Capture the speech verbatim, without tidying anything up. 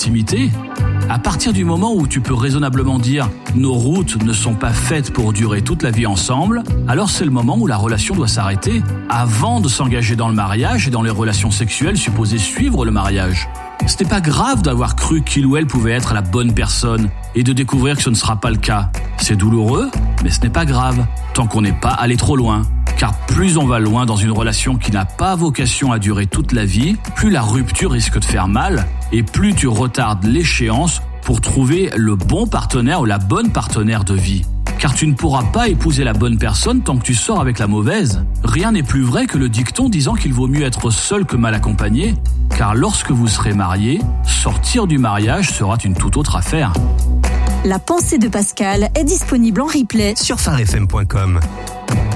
l'intimité. À partir du moment où tu peux raisonnablement dire « nos routes ne sont pas faites pour durer toute la vie ensemble », alors c'est le moment où la relation doit s'arrêter avant de s'engager dans le mariage et dans les relations sexuelles supposées suivre le mariage. Ce n'est pas grave d'avoir cru qu'il ou elle pouvait être la bonne personne et de découvrir que ce ne sera pas le cas. C'est douloureux, mais ce n'est pas grave, tant qu'on n'est pas allé trop loin. Car plus on va loin dans une relation qui n'a pas vocation à durer toute la vie, plus la rupture risque de faire mal et plus tu retardes l'échéance pour trouver le bon partenaire ou la bonne partenaire de vie. Car tu ne pourras pas épouser la bonne personne tant que tu sors avec la mauvaise. Rien n'est plus vrai que le dicton disant qu'il vaut mieux être seul que mal accompagné, car lorsque vous serez mariés, sortir du mariage sera une toute autre affaire. La pensée de Pascal est disponible en replay sur phare f m point com.